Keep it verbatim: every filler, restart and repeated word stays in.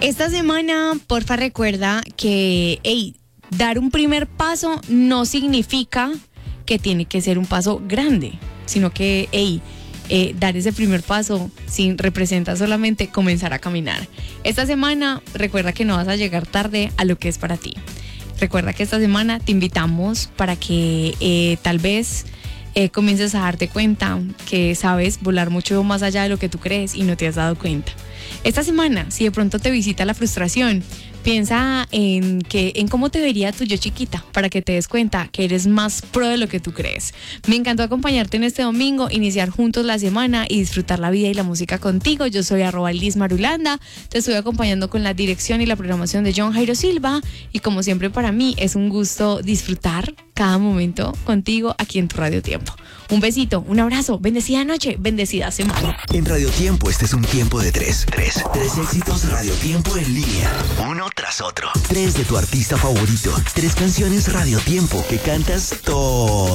Esta semana, porfa, recuerda que, hey, dar un primer paso no significa que tiene que ser un paso grande, sino que, hey, eh, dar ese primer paso sin representa solamente comenzar a caminar. Esta semana, recuerda que no vas a llegar tarde a lo que es para ti. Recuerda que esta semana te invitamos para que eh, tal vez eh, comiences a darte cuenta que sabes volar mucho más allá de lo que tú crees y no te has dado cuenta. Esta semana, si de pronto te visita la frustración, piensa en que en cómo te vería tu yo chiquita para que te des cuenta que eres más pro de lo que tú crees. Me encantó acompañarte en este domingo, iniciar juntos la semana y disfrutar la vida y la música contigo. Yo soy arroba Liz Marulanda, te estoy acompañando con la dirección y la programación de John Jairo Silva y como siempre para mí es un gusto disfrutar cada momento contigo aquí en tu Radio Tiempo. Un besito, un abrazo, bendecida noche, bendecida semana. En Radio Tiempo este es un tiempo de tres. Tres. Tres éxitos Radio Tiempo en línea. Uno tras otro. Tres de tu artista favorito. Tres canciones Radio Tiempo que cantas todo